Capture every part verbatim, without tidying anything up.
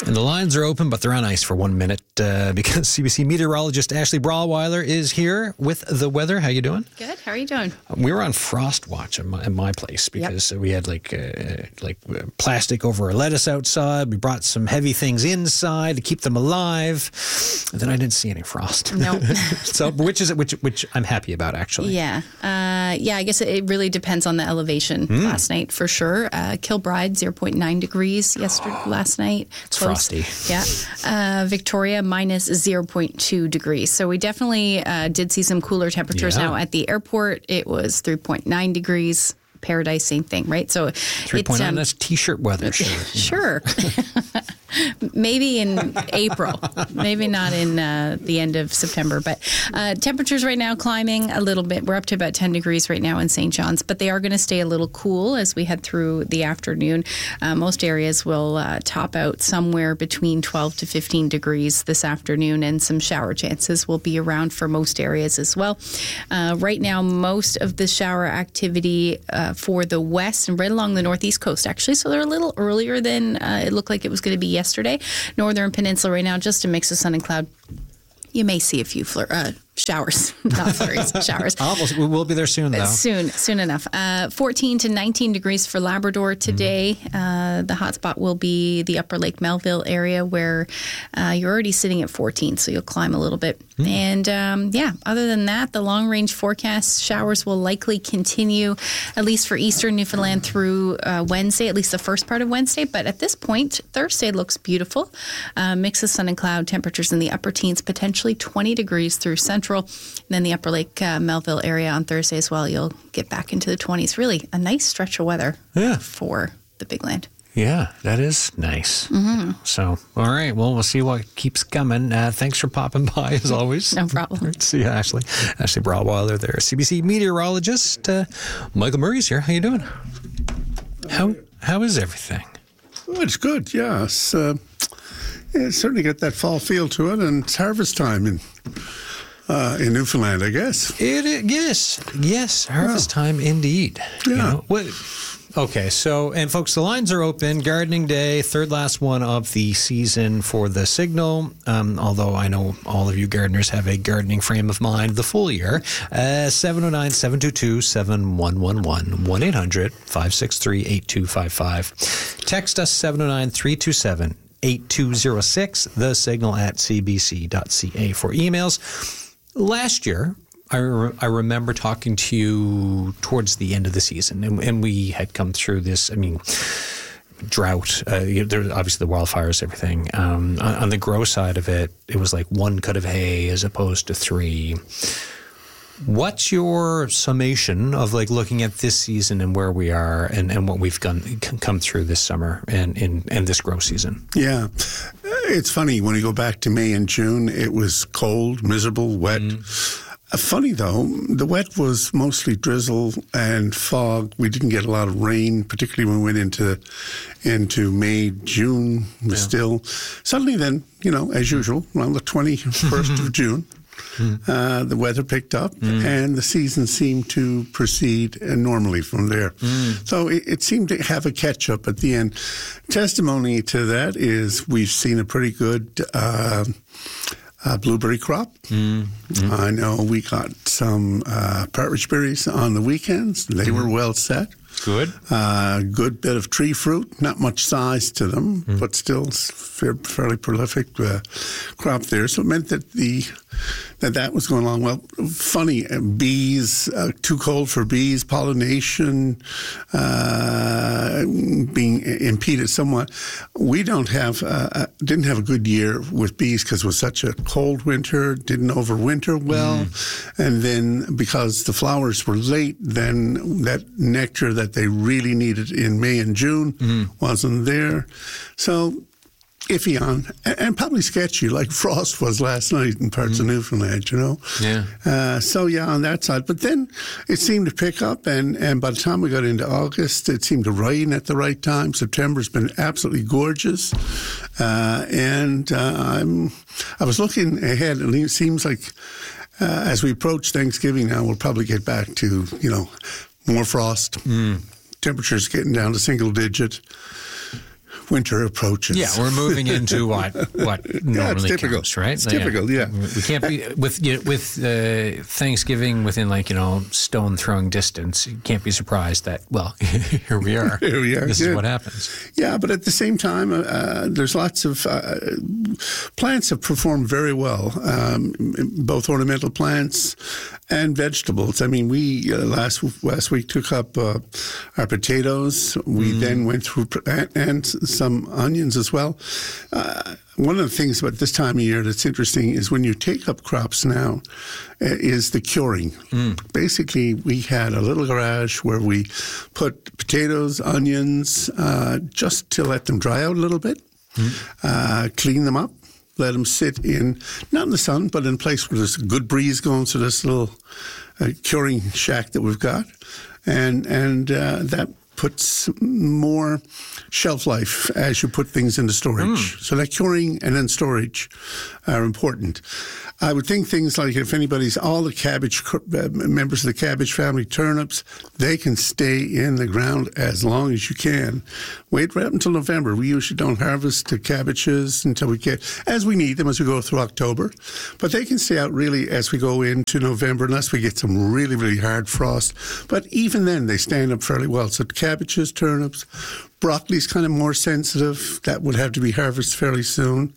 And the lines are open, but they're on ice for one minute uh, because C B C meteorologist Ashley Brawlweiler is here with the weather. How you doing? Good. How are you doing? We were on frost watch at my, at my place because yep. we had like uh, like uh, plastic over our lettuce outside. We brought some heavy things inside to keep them alive. And then I didn't see any frost. No. So which is it? Which which I'm happy about actually. Yeah. Uh, yeah. I guess it really depends on the elevation. Mm. Last night for sure. Uh, Kilbride zero point nine degrees yesterday last night. It's Close. frosty. Yeah. Uh, Victoria minus zero point two degrees. So we definitely uh, did see some cooler temperatures. Yeah. Now at the airport, it was three point nine degrees. Paradise, same thing, right? So three point nine, um, that's t-shirt weather. Sure. Sure. Maybe in April, maybe not in uh, the end of September. But uh, temperatures right now climbing a little bit. We're up to about ten degrees right now in Saint John's, but they are going to stay a little cool as we head through the afternoon. Uh, most areas will uh, top out somewhere between twelve to fifteen degrees this afternoon, and some shower chances will be around for most areas as well. Uh, right now, most of the shower activity uh, for the west and right along the northeast coast, actually, so they're a little earlier than uh, it looked like it was going to be yesterday. Northern Peninsula right now, just a mix of sun and cloud. You may see a few flur- uh, showers, not flurries, showers. Almost. We will be there soon, though. Soon, soon enough. Uh, fourteen to nineteen degrees for Labrador today. Mm. Uh, the hot spot will be the Upper Lake Melville area where uh, you're already sitting at fourteen, so you'll climb a little bit. Mm. And um, yeah, other than that, the long-range forecast showers will likely continue, at least for eastern Newfoundland through uh, Wednesday, at least the first part of Wednesday. But at this point, Thursday looks beautiful. Uh, mix of sun and cloud, temperatures in the upper teens, potentially twenty degrees through central. And then the Upper Lake uh, Melville area on Thursday as well. You'll get back into the twenties. Really a nice stretch of weather yeah. for the Big Land. Yeah, that is nice. Mm-hmm. So, all right. Well, we'll see what keeps coming. Uh, thanks for popping by, as always. No problem. Great to see you, Ashley. Ashley Brawlweiler there, C B C meteorologist. Uh, Michael Murray's here. How you doing? How How is everything? Oh, it's good, yeah. It's, uh, yeah, it's certainly got that fall feel to it, and it's harvest time in uh, in Newfoundland, I guess. It is, yes, yes, harvest yeah. time indeed. Yeah. You know, what, okay, so, and folks, the lines are open. Gardening Day, third last one of the season for the Signal. Um, although I know all of you gardeners have a gardening frame of mind the full year. Uh, seven oh nine, seven two two, seven one one one, one eight hundred, five six three, eight two five five. Text us seven oh nine, three two seven, eight two oh six, the Signal at c b c dot c a for emails. Last year, I, re- I remember talking to you towards the end of the season, and, and we had come through this, I mean, drought. Uh, you know, there obviously the wildfires, everything. Um, on, on the grow side of it, it was like one cut of hay as opposed to three. What's your summation of like looking at this season and where we are and, and what we've gone, come through this summer and, and, and this grow season? Yeah. It's funny, when you go back to May and June, it was cold, miserable, wet. Mm. Uh, funny, though, the wet was mostly drizzle and fog. We didn't get a lot of rain, particularly when we went into into May, June, was yeah. still. Suddenly then, you know, as usual, around the twenty-first of June, Mm. Uh, the weather picked up mm. and the season seemed to proceed uh, normally from there. Mm. So it, it seemed to have a catch-up at the end. Testimony to that is we've seen a pretty good uh, uh, blueberry crop. Mm. Mm. I know we got some uh, partridge berries on the weekends. They mm. were well set. Good. Uh, good bit of tree fruit, not much size to them, mm. but still fair, fairly prolific uh, crop there. So it meant that the that that was going along well. Funny, uh, bees, uh, too cold for bees, pollination uh, being impeded somewhat. We don't have, uh, didn't have a good year with bees because it was such a cold winter, didn't overwinter well. Mm. And then because the flowers were late, then that nectar that they really needed in May and June mm. wasn't there. So iffy on, and probably sketchy, like frost was last night in parts mm. of Newfoundland, you know? Yeah. Uh, so, yeah, on that side. But then it seemed to pick up, and, and by the time we got into August, it seemed to rain at the right time. September's been absolutely gorgeous. Uh, and uh, I'm, I was looking ahead, and it seems like uh, as we approach Thanksgiving now, we'll probably get back to, you know, more frost, mm. temperatures getting down to single digit. winter approaches. Yeah, we're moving into what what normally yeah, typical. counts, right? It's Like, typical, yeah. We can't be with you know, with uh, Thanksgiving within like you know stone throwing distance. You can't be surprised that well here we are. Here we are. This yeah. is what happens. Yeah, but at the same time, uh, there's lots of uh, plants have performed very well, um, both ornamental plants and vegetables. I mean, we uh, last last week took up uh, our potatoes. We mm. then went through and, and some onions as well. Uh, one of the things about this time of year that's interesting is when you take up crops now, uh, is the curing. Mm. Basically, we had a little garage where we put potatoes, onions, uh, just to let them dry out a little bit, mm. uh, clean them up, let them sit in, not in the sun, but in a place where there's a good breeze going through this little uh, curing shack that we've got. And, and uh, that puts more shelf life as you put things into storage. Mm. So that curing and then storage are important. I would think things like if anybody's, all the cabbage, uh, members of the cabbage family, turnips, they can stay in the ground as long as you can. Wait right up until November. We usually don't harvest the cabbages until we get, as we need them as we go through October. But they can stay out really as we go into November, unless we get some really, really hard frost. But even then, they stand up fairly well. So cabbages, turnips, broccoli's kind of more sensitive. That would have to be harvested fairly soon.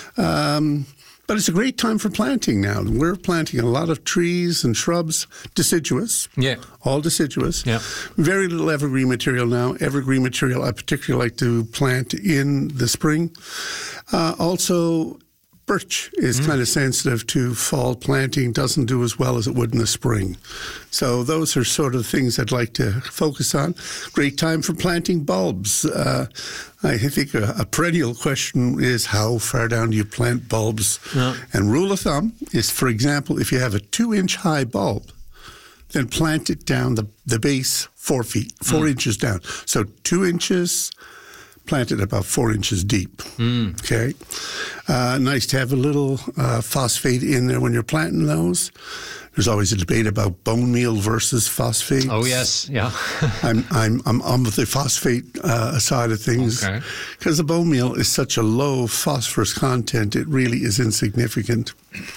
Um, But it's a great time for planting now. We're planting a lot of trees and shrubs, deciduous. Yeah. All deciduous. Yeah. Very little evergreen material now. Evergreen material I particularly like to plant in the spring. Uh, also, birch is mm. kind of sensitive to fall planting, doesn't do as well as it would in the spring. So those are sort of things I'd like to focus on. Great time for planting bulbs. Uh, I think a, a perennial question is how far down do you plant bulbs? Yeah. And rule of thumb is, for example, if you have a two-inch high bulb, then plant it down the, the base four feet, four mm. inches down. So two inches planted about four inches deep. Mm. Okay. Uh, nice to have a little uh, phosphate in there when you're planting those. There's always a debate about bone meal versus phosphate. Oh yes, yeah. I'm I'm I'm on the phosphate uh, side of things because okay. the bone meal is such a low phosphorus content. It really is insignificant.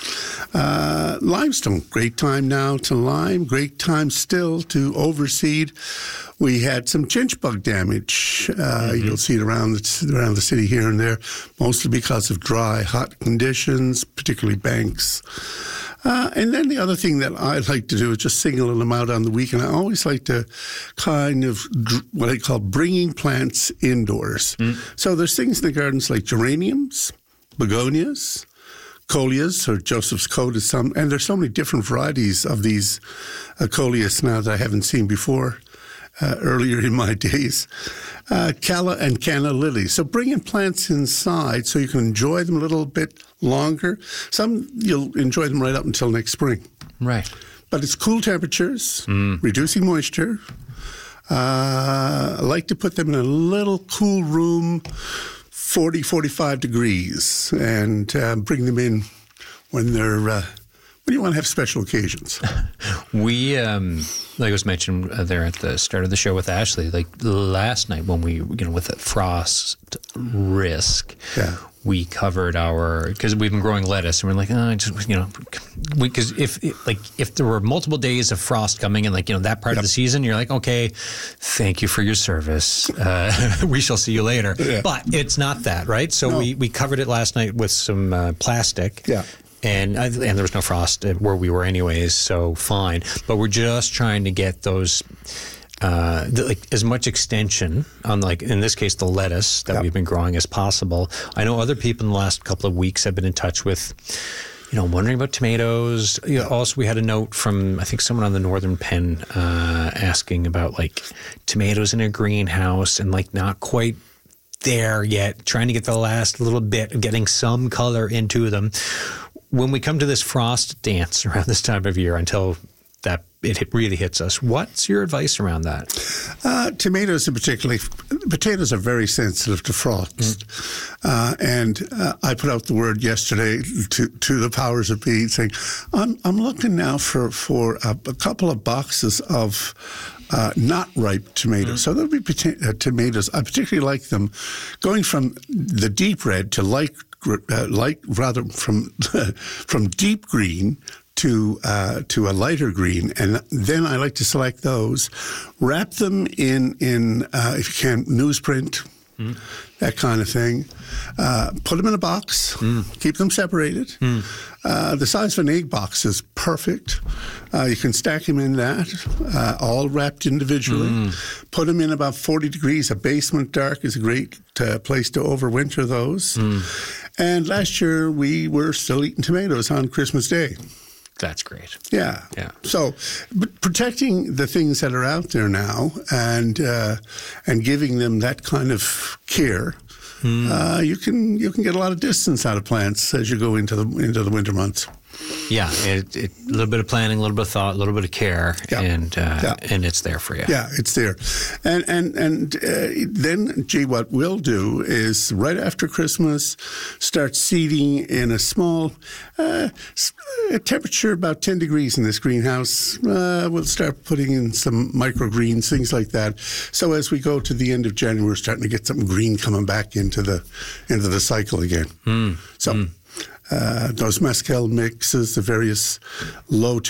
Uh, limestone, great time now to lime. Great time still to overseed. We had some chinch bug damage. Uh, mm-hmm. You'll see it around the, around the city here and there, mostly because of dry, hot conditions, particularly banks. Uh, and then the other thing that I like to do is just single them out on the weekend. I always like to kind of what I call bringing plants indoors. Mm. So there's things in the gardens like geraniums, begonias, coleus, or Joseph's coat is some, and there's so many different varieties of these uh, coleus now that I haven't seen before. Uh, earlier in my days, uh, calla and canna lilies. So bringing plants inside so you can enjoy them a little bit longer. Some you'll enjoy them right up until next spring. Right. But it's cool temperatures, mm. reducing moisture. Uh, I like to put them in a little cool room, forty, forty-five degrees, and uh, bring them in when they're... Uh, when you want to have special occasions. We, um, like I was mentioned uh, there at the start of the show with Ashley, like last night when we, you know, with the frost risk, yeah. we covered our, because we've been growing lettuce and we're like, oh, just, you know, because if, like, if there were multiple days of frost coming in, like, you know, that part yep. of the season, you're like, okay, thank you for your service. Uh, we shall see you later. Yeah. But it's not that, right? So no. we, we covered it last night with some uh, plastic. Yeah. And and there was no frost where we were anyways, so fine. But we're just trying to get those, uh, the, like as much extension on, like in this case, the lettuce that yep. we've been growing as possible. I know other people in the last couple of weeks have been in touch with, you know, wondering about tomatoes. You know, also, we had a note from I think someone on the Northern Penn uh, asking about like tomatoes in a greenhouse and like not quite there yet, trying to get the last little bit of getting some color into them. When we come to this frost dance around this time of year until that it really hits us, what's your advice around that? Uh, tomatoes in particular, potatoes are very sensitive to frost. Mm. Uh, and uh, I put out the word yesterday to, to the powers that be saying, I'm, I'm looking now for, for a, a couple of boxes of uh, not ripe tomatoes. So there'll be pota- uh, tomatoes. I particularly like them going from the deep red to light, uh, light rather from from deep green to uh, to a lighter green, and then I like to select those, wrap them in in uh, if you can newsprint. Mm. That kind of thing. Uh, put them in a box. Mm. Keep them separated. Mm. Uh, the size of an egg box is perfect. Uh, you can stack them in that, uh, all wrapped individually. Mm. Put them in about forty degrees. A basement dark is a great uh, place to overwinter those. Mm. And last year we were still eating tomatoes on Christmas Day. That's great. Yeah. Yeah. So, but protecting the things that are out there now and uh, and giving them that kind of care, mm. uh, you can you can get a lot of distance out of plants as you go into the into the winter months. Yeah, it, it, a little bit of planning, a little bit of thought, a little bit of care, yeah. and uh, yeah. and it's there for you. Yeah, it's there. And and and uh, then, gee, what we'll do is right after Christmas, start seeding in a small uh, a temperature about ten degrees in this greenhouse. Uh, we'll start putting in some microgreens, things like that. So as we go to the end of January, we're starting to get some green coming back into the into the cycle again. Mm. So. Mm. Uh, those mescal mixes, the various low